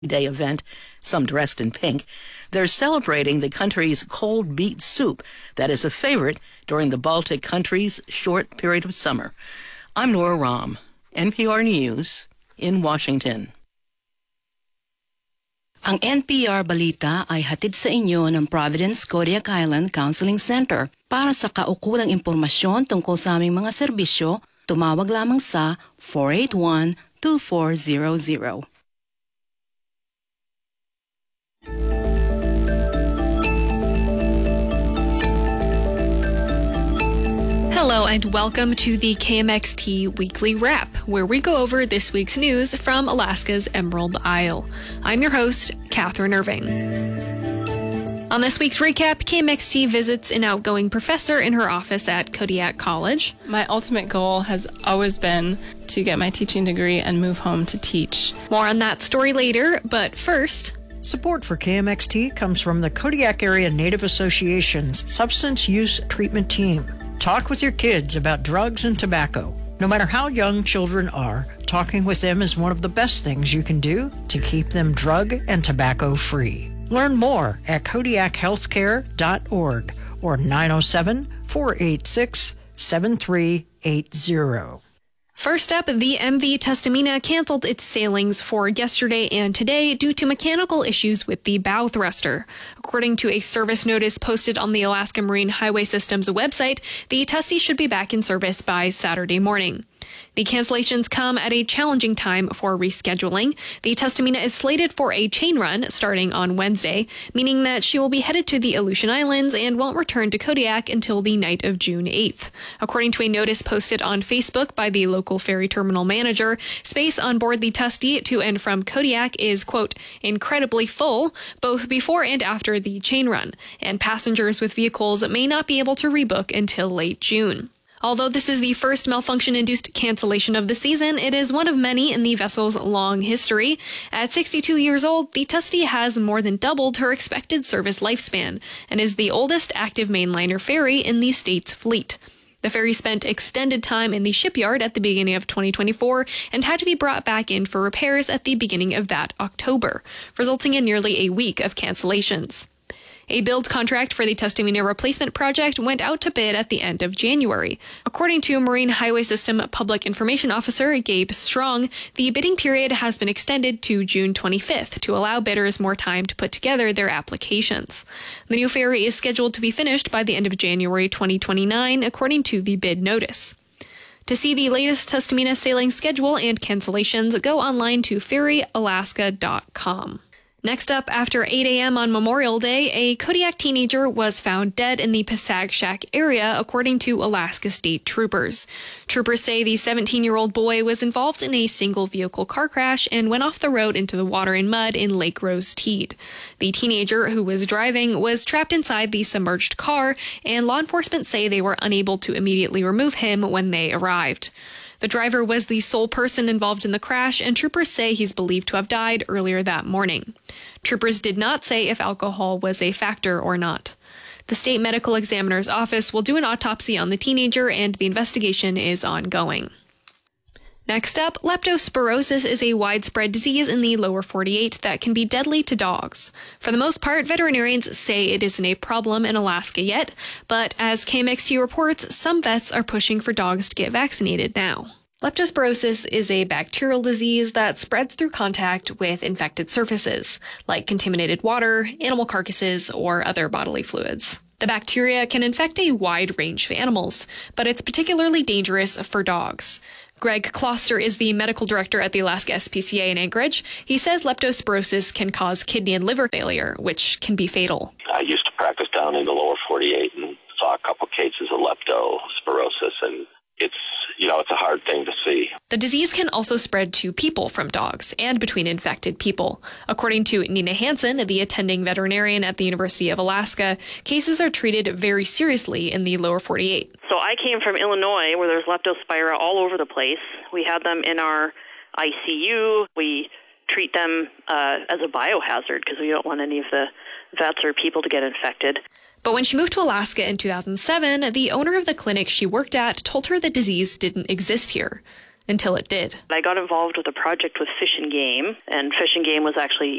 Day event, some dressed in pink. They're celebrating the country's cold beet soup that is a favorite during the Baltic country's short period of summer. I'm Nora Rahm, NPR News in Washington. Ang NPR Balita ay hatid sa inyo ng Providence Kodiak Island Counseling Center. Para sa kaukulang impormasyon tungkol sa aming mga serbisyo, tumawag lamang sa 481-2400. Hello and welcome to the KMXT Weekly Wrap, where we go over this week's news from Alaska's Emerald Isle. I'm your host, Catherine Irving. On this week's recap, KMXT visits an outgoing professor in her office at Kodiak College. My ultimate goal has always been to get my teaching degree and move home to teach. More on that story later, but first... Support for KMXT comes from the Kodiak Area Native Association's Substance Use Treatment Team. Talk with your kids about drugs and tobacco. No matter how young children are, talking with them is one of the best things you can do to keep them drug and tobacco free. Learn more at kodiakhealthcare.org or 907-486-7380. First up, the MV Tustumena canceled its sailings for yesterday and today due to mechanical issues with the bow thruster. According to a service notice posted on the Alaska Marine Highway System's website, the Tusty should be back in service by Saturday morning. The cancellations come at a challenging time for rescheduling. The Tustumena is slated for a chain run starting on Wednesday, meaning that she will be headed to the Aleutian Islands and won't return to Kodiak until the night of June 8th. According to a notice posted on Facebook by the local ferry terminal manager, space on board the Tusty to and from Kodiak is, quote, incredibly full, both before and after the chain run, and passengers with vehicles may not be able to rebook until late June. Although this is the first malfunction-induced cancellation of the season, it is one of many in the vessel's long history. At 62 years old, the Tusty has more than doubled her expected service lifespan and is the oldest active mainliner ferry in the state's fleet. The ferry spent extended time in the shipyard at the beginning of 2024 and had to be brought back in for repairs at the beginning of that October, resulting in nearly a week of cancellations. A build contract for the Tustumena replacement project went out to bid at the end of January. According to Marine Highway System Public Information Officer Gabe Strong, the bidding period has been extended to June 25th to allow bidders more time to put together their applications. The new ferry is scheduled to be finished by the end of January 2029, according to the bid notice. To see the latest Tustumena sailing schedule and cancellations, go online to ferryalaska.com. Next up, after 8 a.m. on Memorial Day, a Kodiak teenager was found dead in the Pasag area, according to Alaska State Troopers. Troopers say the 17-year-old boy was involved in a single-vehicle car crash and went off the road into the water and mud in Lake Rose Teed. The teenager who was driving was trapped inside the submerged car, and law enforcement say they were unable to immediately remove him when they arrived. The driver was the sole person involved in the crash, and troopers say he's believed to have died earlier that morning. Troopers did not say if alcohol was a factor or not. The state medical examiner's office will do an autopsy on the teenager, and the investigation is ongoing. Next up, leptospirosis is a widespread disease in the lower 48 that can be deadly to dogs. For the most part, veterinarians say it isn't a problem in Alaska yet, but as KMXT reports, some vets are pushing for dogs to get vaccinated now. Leptospirosis is a bacterial disease that spreads through contact with infected surfaces, like contaminated water, animal carcasses, or other bodily fluids. The bacteria can infect a wide range of animals, but it's particularly dangerous for dogs. Greg Kloster is the medical director at the Alaska SPCA in Anchorage. He says leptospirosis can cause kidney and liver failure, which can be fatal. I used to practice down in the lower 48 and saw a couple cases of leptospirosis, and it's a hard thing to see. The disease can also spread to people from dogs and between infected people. According to Nina Hansen, the attending veterinarian at the University of Alaska, cases are treated very seriously in the lower 48. So I came from Illinois, where there's leptospira all over the place. We had them in our ICU. We treat them as a biohazard because we don't want any of the vets or people to get infected. But when she moved to Alaska in 2007, the owner of the clinic she worked at told her the disease didn't exist here. until it did. I got involved with a project with Fish and Game, and Fish and Game was actually